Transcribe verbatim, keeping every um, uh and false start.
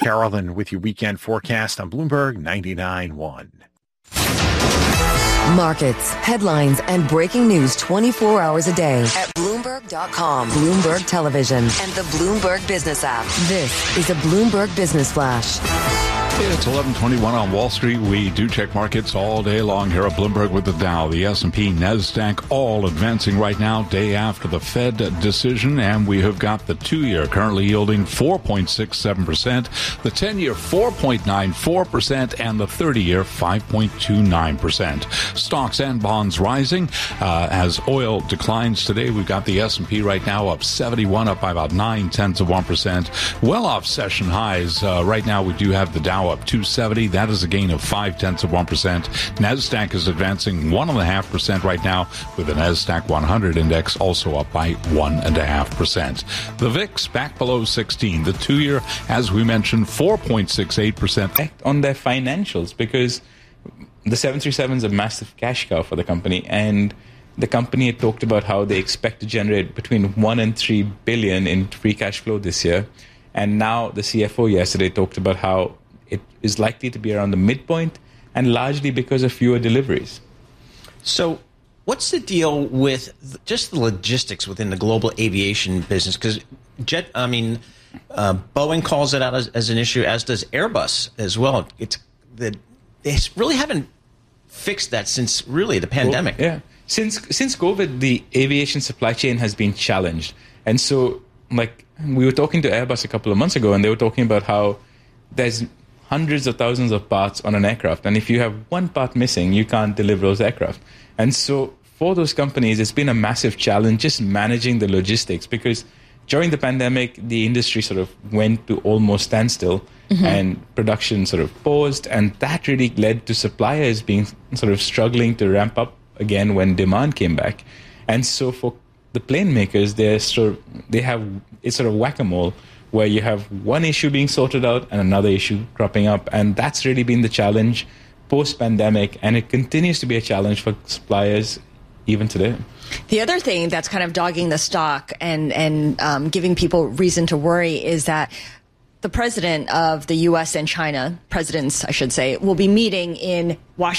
Carolyn with your weekend forecast on Bloomberg ninety-nine point one. Markets, headlines, and breaking news twenty-four hours a day at Bloomberg dot com, Bloomberg Television, and the Bloomberg Business app. This is a Bloomberg Business Flash. It's eleven twenty-one on Wall Street. We do check markets all day long here at Bloomberg with the Dow, the S and P, NASDAQ, all advancing right now, day after the Fed decision. And we have got the two-year currently yielding four point six seven percent, the ten-year four point nine four percent, and the thirty-year five point two nine percent. Stocks and bonds rising uh, as oil declines today. We've got the S and P right now up seventy-one, up by about nine tenths of one percent. Well off session highs. Uh, right now we do have the Dow up two seventy. That is a gain of five tenths of one percent. NASDAQ is advancing one and a half percent right now, with the NASDAQ one hundred index also up by one and a half percent. The V I X back below sixteen. The two-year, as we mentioned, four point six eight percent. On their financials, because the seven thirty-seven is a massive cash cow for the company, and the company had talked about how they expect to generate between one and three billion in free cash flow this year. And now the C F O yesterday talked about how it is likely to be around the midpoint, and largely because of fewer deliveries. So what's the deal with just the logistics within the global aviation business? Because jet, I mean, uh, Boeing calls it out as, as an issue, as does Airbus as well. It's the, they really haven't fixed that since really the pandemic. Well, yeah. Since, since COVID, the aviation supply chain has been challenged. And so, like, we were talking to Airbus a couple of months ago, and they were talking about how there's hundreds of thousands of parts on an aircraft. And if you have one part missing, you can't deliver those aircraft. And so for those companies, it's been a massive challenge just managing the logistics, because during the pandemic, the industry sort of went to almost standstill, mm-hmm. and production sort of paused. And that really led to suppliers being sort of struggling to ramp up again when demand came back. And so for the plane makers, they're sort of, they have, it's sort of whack-a-mole, where you have one issue being sorted out and another issue cropping up. And that's really been the challenge post-pandemic, and it continues to be a challenge for suppliers even today. The other thing that's kind of dogging the stock and, and um, giving people reason to worry is that the president of the U S and China, presidents, I should say, will be meeting in Washington.